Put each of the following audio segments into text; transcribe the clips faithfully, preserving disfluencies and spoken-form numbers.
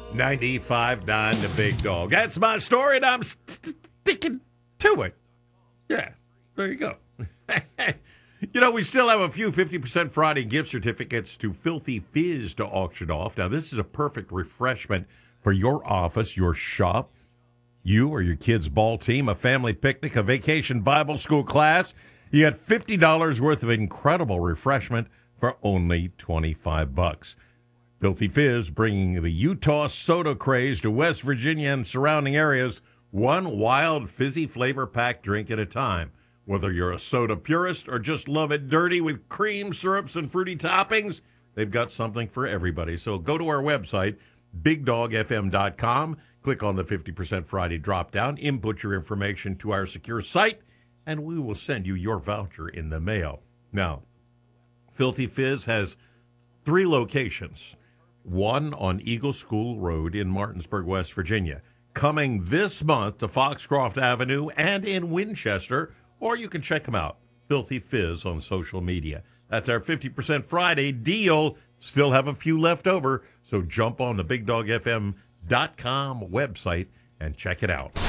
ninety-five point nine The Big Dog. That's my story, and I'm st- sticking to it. Yeah, there you go. You know, we still have a few fifty percent Friday gift certificates to Filthy Fizz to auction off. Now, this is a perfect refreshment for your office, your shop, you or your kid's ball team, a family picnic, a vacation Bible school class. You get fifty dollars worth of incredible refreshment for only twenty-five bucks. Filthy Fizz, bringing the Utah soda craze to West Virginia and surrounding areas, one wild, fizzy flavor-packed drink at a time. Whether you're a soda purist or just love it dirty with cream, syrups, and fruity toppings, they've got something for everybody. So go to our website, big dog f m dot com, click on the fifty percent Friday drop-down, input your information to our secure site, and we will send you your voucher in the mail. Now, Filthy Fizz has three locations, one on Eagle School Road in Martinsburg, West Virginia, coming this month to Foxcroft Avenue and in Winchester, or you can check them out, Filthy Fizz, on social media. That's our fifty percent Friday deal. Still have a few left over, so jump on the big dog f m dot com website and check it out.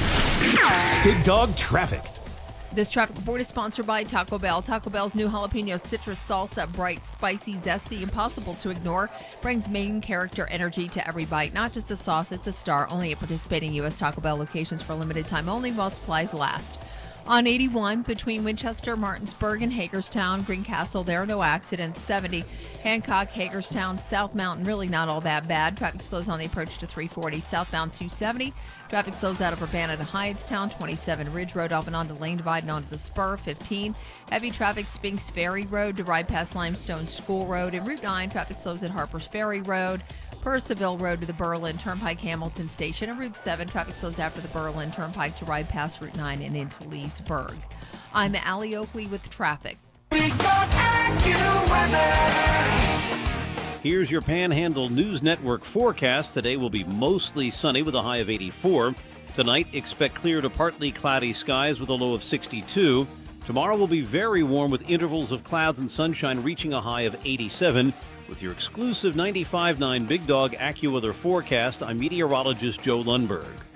Big Dog Traffic. This traffic report is sponsored by Taco Bell. Taco Bell's new jalapeno citrus salsa, bright, spicy, zesty, impossible to ignore, brings main character energy to every bite. Not just a sauce, it's a star. Only at participating U S Taco Bell locations for a limited time only while supplies last. On eighty-one, between Winchester, Martinsburg, and Hagerstown, Greencastle, there are no accidents. seventy, Hancock, Hagerstown, South Mountain, really not all that bad. Traffic slows on the approach to three forty. Southbound two seventy. Traffic slows out of Urbana to Hyattstown. twenty-seven, Ridge Road off and onto Lane Divide and onto the Spur. fifteen, heavy traffic Spinks Ferry Road to ride past Limestone School Road. And Route nine, traffic slows at Harper's Ferry Road, Purcellville Road to the Berlin Turnpike Hamilton Station. And Route seven, traffic slows after the Berlin Turnpike to ride past Route nine and into Leesburg. I'm Allie Oakley with traffic. Here's your Panhandle News Network forecast. Today will be mostly sunny with a high of eighty-four. Tonight, expect clear to partly cloudy skies with a low of sixty-two. Tomorrow will be very warm with intervals of clouds and sunshine reaching a high of eighty-seven. With your exclusive ninety-five point nine Big Dog AccuWeather forecast, I'm meteorologist Joe Lundberg.